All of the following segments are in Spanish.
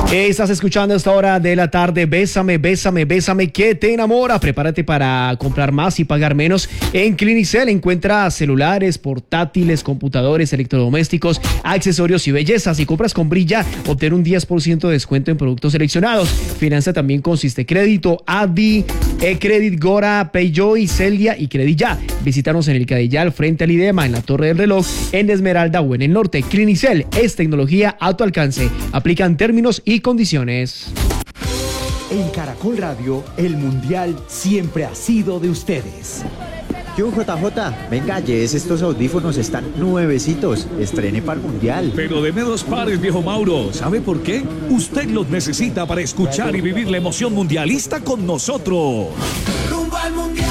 Estás escuchando a esta hora de la tarde Bésame, Bésame, Bésame, que te enamora. Prepárate para comprar más y pagar menos. En Clinicel encuentra celulares, portátiles, computadores, electrodomésticos, accesorios y belleza. Si compras con Brilla, obtén un 10% de descuento en productos seleccionados. Financia también con Crédito, Adi, eCredit, Gora, Payjoy, Celia y Credit Ya. Visítanos en el Cadillal frente al IDEMA, en la Torre del Reloj, en Esmeralda o en el Norte. Clinicel es tecnología a tu alcance. Aplican términos y condiciones. En Caracol Radio, el Mundial siempre ha sido de ustedes. Yo, JJ, venga, llévese estos audífonos, están nuevecitos. Estrene para el Mundial. Pero deme 2 pares, viejo Mauro. ¿Sabe por qué? Usted los necesita para escuchar y vivir la emoción mundialista con nosotros. ¡Rumbo al Mundial!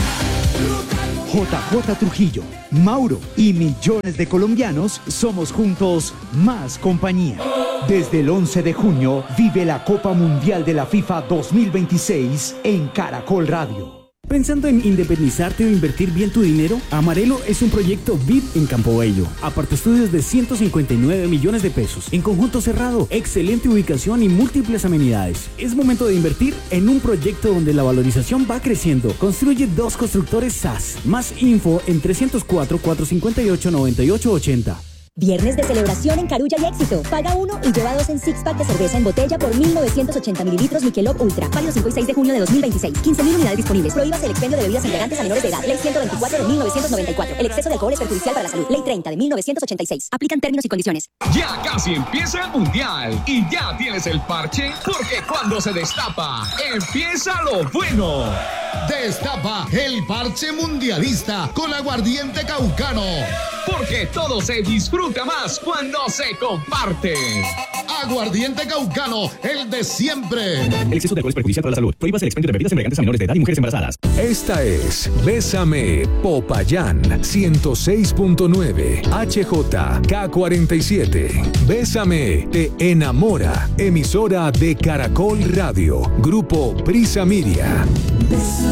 JJ Trujillo, Mauro y millones de colombianos somos juntos más compañía. Desde el 11 de junio vive la Copa Mundial de la FIFA 2026 en Caracol Radio. ¿Pensando en independizarte o invertir bien tu dinero? Amarelo es un proyecto VIP en Campo Bello. Aparte estudios de 159 millones de pesos. En conjunto cerrado, excelente ubicación y múltiples amenidades. Es momento de invertir en un proyecto donde la valorización va creciendo. Construye 2 constructores SAS. Más info en 304-458-9880. Viernes de celebración en Carulla y Éxito. Paga 1 y lleva 2 en six-pack de cerveza en botella por 1.980 mililitros Michelob Ultra. Válido 5 y 6 de junio de 2026. 15.000 unidades disponibles. Prohíbas el expendio de bebidas embriagantes a menores de edad. Ley 124 de 1994. El exceso de alcohol es perjudicial para la salud. Ley 30 de 1986. Aplican términos y condiciones. Ya casi empieza el Mundial y ya tienes el parche, porque cuando se destapa, empieza lo bueno. Destapa el parche mundialista con aguardiente caucano. Porque todo se disfruta más cuando se comparte. Aguardiente caucano, el de siempre. El exceso de alcohol es perjudicial para la salud. Prohíbas el expendio de bebidas embriagantes a menores de edad y mujeres embarazadas. Esta es Bésame, Popayán 106.9 HJK47. Bésame, te enamora. Emisora de Caracol Radio. Grupo Prisa Media.